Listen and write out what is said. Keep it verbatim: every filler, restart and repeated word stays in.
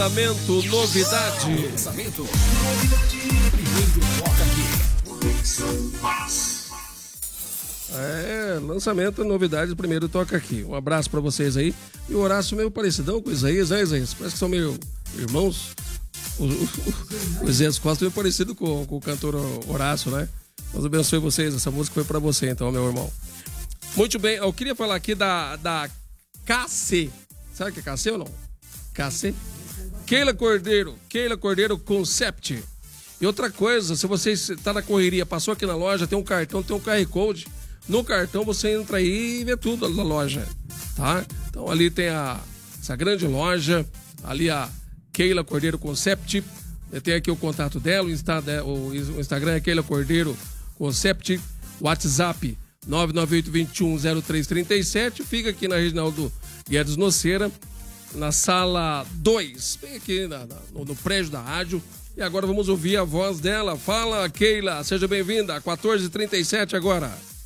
Lançamento, novidade. Lançamento. Primeiro toca aqui. É, lançamento, novidade, primeiro toca aqui. Um abraço pra vocês aí. E o Horácio meio parecidão com o Isaías, né, Isaías? Parece que são meio irmãos. O, o, o Isaías Costa meio parecido com, com o cantor Horácio, né? Deus abençoe vocês, essa música foi pra você então, meu irmão. Muito bem, eu queria falar aqui da, da K C. Sabe o que é K C ou não? K C? Keila Cordeiro, Keila Cordeiro Concept. E outra coisa, se você está na correria, passou aqui na loja, tem um cartão, tem um Q R Code. No cartão você entra aí e vê tudo na loja, tá? Então ali tem a, essa grande loja, ali a Keila Cordeiro Concept. Tem aqui o contato dela, o, Insta, o Instagram é Keila Cordeiro Concept, WhatsApp nove nove oito, dois um, zero três três sete, fica aqui na Reginaldo Guedes Noceira, na sala dois, bem aqui na, na, no, no prédio da rádio. E agora vamos ouvir a voz dela. Fala, Keila, seja bem-vinda, quatorze e trinta e sete agora.